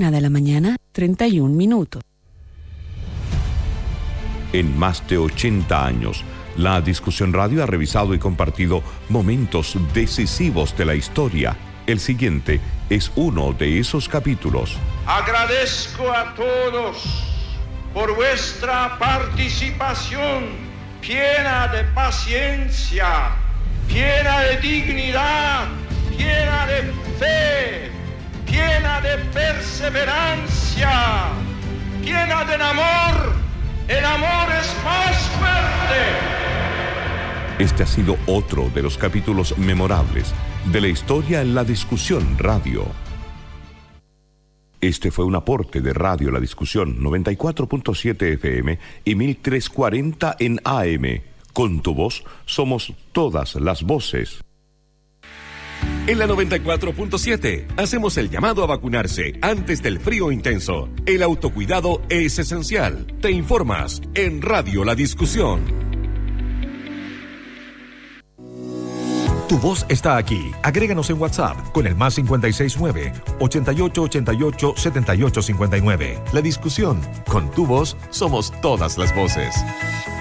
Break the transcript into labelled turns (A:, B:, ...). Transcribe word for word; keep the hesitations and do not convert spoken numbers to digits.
A: Una de la mañana, treinta y un minutos.
B: En más de ochenta años, La Discusión Radio ha revisado y compartido momentos decisivos de la historia. El siguiente es uno de esos capítulos.
C: Agradezco a todos por vuestra participación llena de paciencia, llena de dignidad, llena de fe, llena de perseverancia, llena de amor. El amor es más fuerte.
B: Este ha sido otro de los capítulos memorables de la historia en La Discusión Radio. Este fue un aporte de Radio La Discusión noventa y cuatro punto siete F M y mil trescientos cuarenta en A M. Con tu voz somos todas las voces.
D: En la noventa y cuatro punto siete hacemos el llamado a vacunarse antes del frío intenso. El autocuidado es esencial. Te informas en Radio La Discusión. Tu voz está aquí. Agréganos en WhatsApp con el más cinco seis nueve, ochenta y ocho ochenta y ocho, setenta y ocho cincuenta y nueve. La Discusión. Con tu voz somos todas las voces.